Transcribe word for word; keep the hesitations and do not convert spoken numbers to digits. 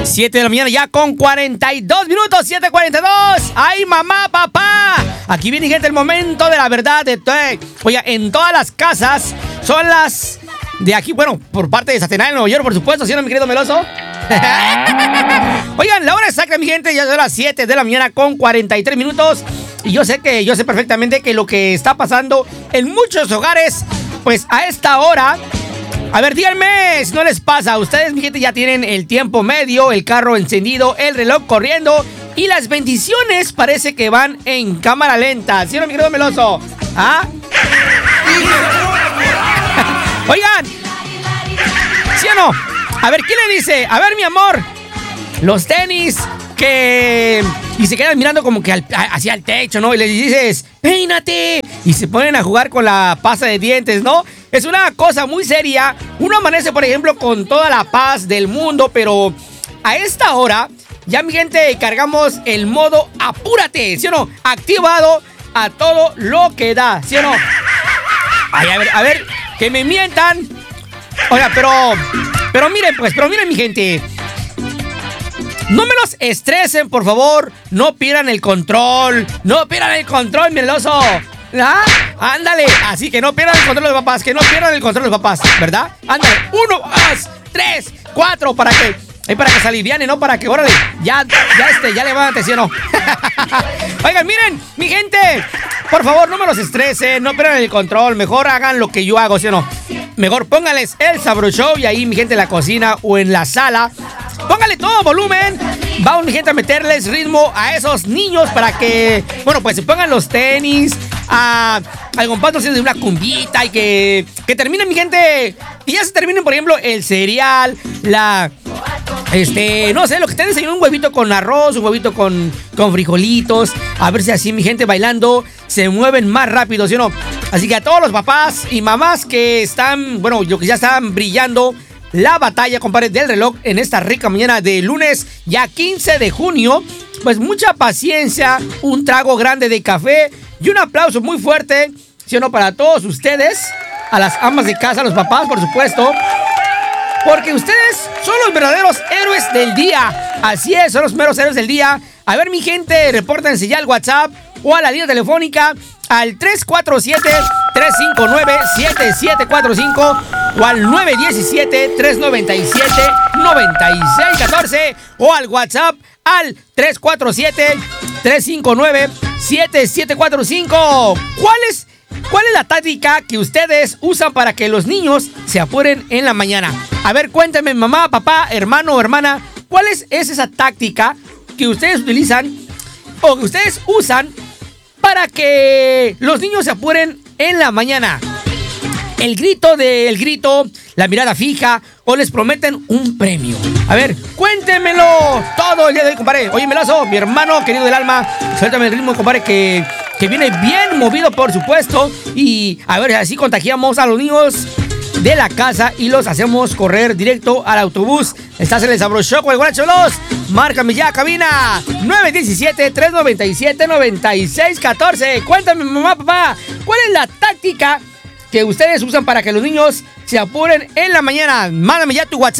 siete de la mañana ya con cuarenta y dos minutos, siete cuarenta y dos. ¡Ay, mamá, papá! Aquí viene, gente, el momento de la verdad. De Oiga, en todas las casas son las de aquí, bueno, por parte de Satanás en Nueva York, por supuesto, ¿sí o no, mi querido Meloso? Oigan, la hora exacta, mi gente, ya son las siete de la mañana con cuarenta y tres minutos. Y yo sé que, yo sé perfectamente que lo que está pasando en muchos hogares, pues a esta hora... A ver, díganme si no les pasa. Ustedes, mi gente, ya tienen el tiempo medio, el carro encendido, el reloj corriendo y las bendiciones parece que van en cámara lenta. ¿Sí o no, mi querido Meloso? ¿Ah? Oigan, ¿sí o no? A ver, ¿quién le dice? A ver, mi amor, los tenis que... Y se quedan mirando como que al, hacia el techo, ¿no? Y les dices, ¡peínate! Y se ponen a jugar con la pasta de dientes, ¿no? Es una cosa muy seria. Uno amanece, por ejemplo, con toda la paz del mundo, pero a esta hora, ya, mi gente, cargamos el modo apúrate, ¿sí o no? Activado a todo lo que da, ¿sí o no? Ay, a ver, a ver, que me mientan. Oiga, pero, pero miren, pues, pero miren, mi gente. No me los estresen, por favor. No pierdan el control. No pierdan el control, mi Meloso. ¿Ah? Ándale. Así que no pierdan el control de los papás. Que no pierdan el control de los papás, ¿verdad? Ándale. Uno, dos, tres, cuatro. Para que, eh, para que se aliviane, ¿no? Para que, órale, ya, ya este, ya levántate, ¿sí o no? Oigan, miren, mi gente. Por favor, no me los estresen. No pierdan el control. Mejor hagan lo que yo hago, ¿sí o no? Mejor pónganles el Sabro Show y ahí, mi gente, en la cocina o en la sala. Póngale todo volumen. Vamos, mi gente, a meterles ritmo a esos niños para que, bueno, pues se pongan los tenis, a, al compás de una cumbita y que, que terminen, mi gente. Y ya se terminen, por ejemplo, el cereal, la... Este, no sé, lo que estén desayunando, un huevito con arroz, un huevito con, con frijolitos. A ver si así, mi gente, bailando se mueven más rápido, ¿sí o no? Así que a todos los papás y mamás que están, bueno, yo que ya están brillando la batalla, compadre, del reloj en esta rica mañana de lunes, ya quince de junio. Pues mucha paciencia, un trago grande de café y un aplauso muy fuerte, ¿sí o no? Para todos ustedes, a las amas de casa, a los papás, por supuesto. Porque ustedes son los verdaderos héroes del día. Así es, son los meros héroes del día. A ver, mi gente, repórtense ya al WhatsApp o a la línea telefónica al tres cuatro siete, tres cinco nueve, siete siete cuatro cinco o al nueve uno siete, tres nueve siete, nueve seis uno cuatro o al WhatsApp al tres cuatro siete, tres cinco nueve, siete siete cuatro cinco. ¿Cuál es, cuál es la táctica que ustedes usan para que los niños se apuren en la mañana? A ver, cuéntenme, mamá, papá, hermano o hermana, ¿cuál es, es esa táctica que ustedes utilizan o que ustedes usan para que los niños se apuren en la mañana? El grito del grito, la mirada fija o les prometen un premio. A ver, cuéntenmelo todo el día de hoy, compadre. Oye, Melazo, mi hermano querido del alma, suéltame el ritmo, compadre, que, que viene bien movido, por supuesto. Y a ver, así contagiamos a los niños de la casa y los hacemos correr directo al autobús. Estás en el Sabro Show con el Guaracho Los. Márcame ya, cabina nueve uno siete, tres nueve siete, nueve seis uno cuatro. Cuéntame, mamá, papá, ¿cuál es la táctica que ustedes usan para que los niños se apuren en la mañana? Mándame ya tu WhatsApp